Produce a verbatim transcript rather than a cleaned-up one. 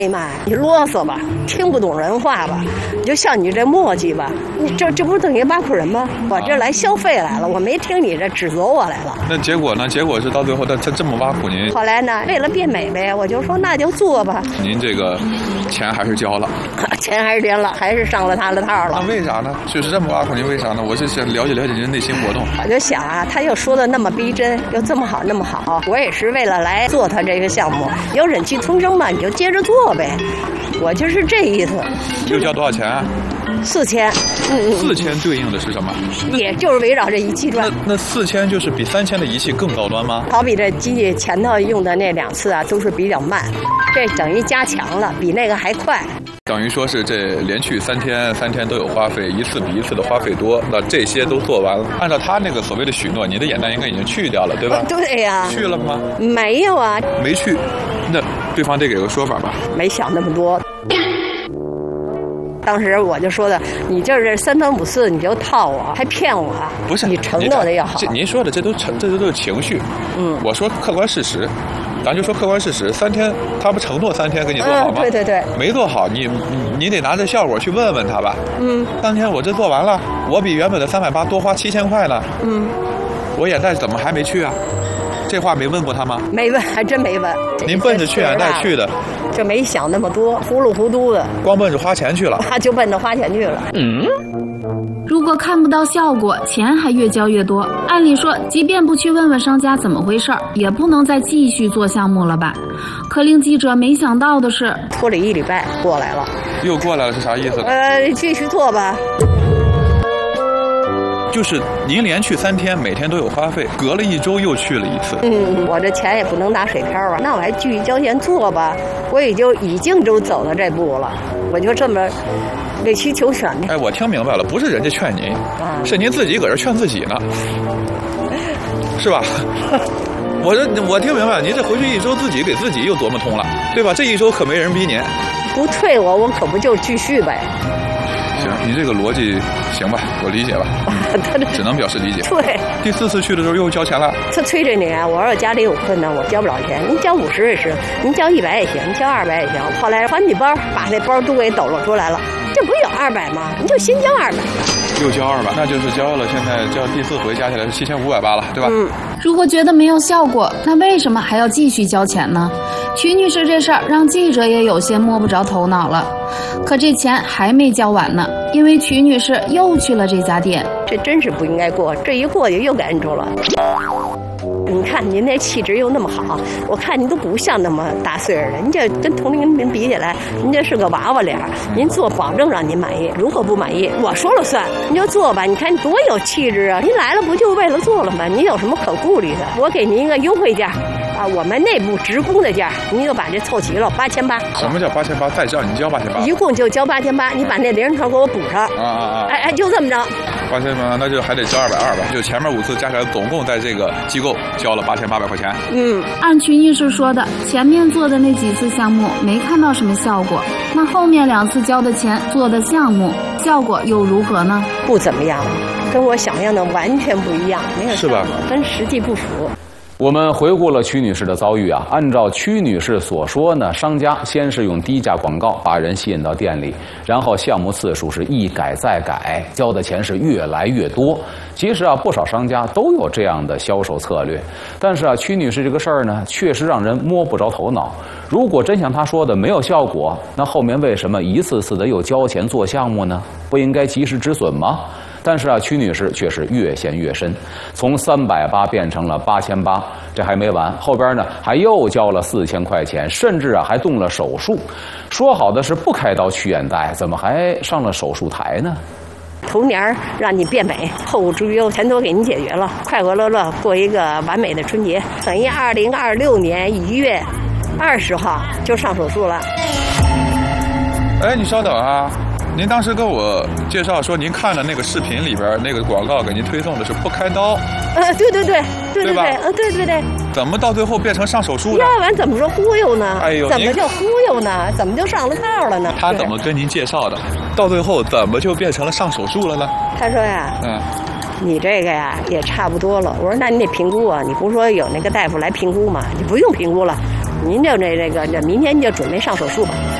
哎妈呀，你啰嗦吧，听不懂人话吧，你就像你这磨叽吧，你这这不是等于挖苦人吗？我这来消费来了，我没听你这指责我来了。 那结果呢？结果是到最后他他这么挖苦您。 后来呢，为了变美呗，我就说那就做吧。 您这个钱还是交了， 钱还是交了，还是上了他的套了。 那为啥呢？就是这么挖苦您，为啥呢？我是想了解了解您的内心活动。 我就想啊，他又说的那么逼真，又这么好那么好，我也是为了来做他这个项目，有忍气吞声嘛，你就接着做呗。我就是这意思。 又交多少钱啊？ 四千。嗯， 四千对应的是什么？ 也就是围绕这仪器转。 那那四千就是比三千的仪器更高端吗？ 好比这机器前头用的那两次啊，都是比较慢，这等于加强了，比那个还快。 等于说是这连续三天，三天都有花费，一次比一次的花费多。那这些都做完了，按照他那个所谓的许诺，你的眼袋应该已经去掉了，对吧？ 对呀、啊。 去了吗？ 没有啊。 没去，那对方得给个说法吧？ 没想那么多。当时我就说的，你就是三番五次你就套我，还骗我， 不是你承诺的要好。 这您说的这都这都是情绪，嗯，我说客观事实，咱就说客观事实，三天他不承诺三天给你做好吗？ 嗯、对对对， 没做好，你你得拿着效果去问问他吧。 嗯， 三天我这做完了，我比原本的三百八多花七千块呢。 嗯， 我眼袋怎么还没去啊？这话没问过他吗？ 没问，还真没问。 您奔着去眼袋去的， 就没想那么多，糊里糊涂的， 光奔着花钱去了。 他就奔着花钱去了。 嗯。如果看不到效果，钱还越交越多，按理说，即便不去问问商家怎么回事，也不能再继续做项目了吧？可令记者没想到的是， 拖了一礼拜过来了。 又过来了是啥意思？ 呃，继续做吧。 就是您连续三天，每天都有花费，隔了一周又去了一次。 嗯，我这钱也不能打水漂啊，那我还继续交钱做吧。我也就已经都走到这步了，我就这么委曲求全的。 哎，我听明白了，不是人家劝您，啊、是您自己搁这劝自己呢，是吧？我这我听明白了，您这回去一周自己给自己又琢磨通了，对吧？这一周可没人逼您， 不退我，我可不就继续呗。 行，你这个逻辑行吧，我理解吧，嗯、只能表示理解。 对， 第四次去的时候又交钱了。 他催着你啊，我说我家里有困难，我交不了钱，您交五十也行，您交一百也行，您交二百也行。后来还你包，把那包都给抖落出来了，这不有二百吗？你就先交二百。 又交二百，那就是交了，现在交第四回加起来是七千五百八了，对吧？ 嗯。 如果觉得没有效果，那为什么还要继续交钱呢？曲女士这事儿让记者也有些摸不着头脑了。可这钱还没交完呢，因为曲女士又去了这家店。 这真是不应该过，这一过去又给摁住了。你看您那气质又那么好，我看您都不像那么大岁数的，您这跟同龄人比起来，您这是个娃娃脸。您做保证让您满意，如果不满意，我说了算，您就做吧。你看多有气质啊！您来了不就为了做了吗？您有什么可顾虑的？我给您一个优惠价啊，我们内部职工的价，您就把这凑齐了，八千八。 什么叫八千八？再叫你交八千八？ 一共就交八千八，你把那零头给我补上。 啊啊啊！ 哎哎，就这么着。 八千八，那就还得交二百二吧？就前面五次加起来，总共在这个机构交了八千八百块钱。 嗯， 按曲女士说的，前面做的那几次项目没看到什么效果，那后面两次交的钱做的项目效果又如何呢？ 不怎么样，跟我想象的完全不一样，没有效果， 是吧？ 跟实际不符。 我们回顾了曲女士的遭遇啊，按照曲女士所说呢，商家先是用低价广告把人吸引到店里，然后项目次数是一改再改，交的钱是越来越多。其实啊，不少商家都有这样的销售策略，但是啊，曲女士这个事儿呢，确实让人摸不着头脑。如果真像她说的没有效果，那后面为什么一次次的又交钱做项目呢？不应该及时止损吗？但是啊，曲女士却是越陷越深，从三百八变成了八千八，这还没完，后边呢还又交了四千块钱，甚至啊还动了手术。说好的是不开刀取眼袋，怎么还上了手术台呢？ 头年让你变美，后顾之忧全都给你解决了，快快乐乐过一个完美的春节。等于二零二六年一月二十号就上手术了。 哎，你稍等啊。您当时跟我介绍说，您看的那个视频里边那个广告给您推送的是不开刀， 呃，对对对对对对，呃，对对对。 怎么到最后变成上手术了？ 要不然怎么说忽悠呢？ 哎呦， 怎么就忽悠呢？怎么就上了套了呢？ 他怎么跟您介绍的？到最后怎么就变成了上手术了呢？ 他说呀，嗯，你这个呀也差不多了。我说那你得评估啊，你不是说有那个大夫来评估吗？你不用评估了。 您就那那个，这明天就准备上手术吧。